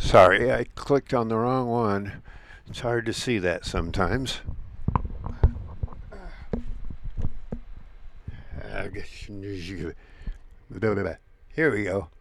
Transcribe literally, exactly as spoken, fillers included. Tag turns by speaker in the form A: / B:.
A: Sorry, I clicked on the wrong one. It's hard to see that sometimes. Here we go.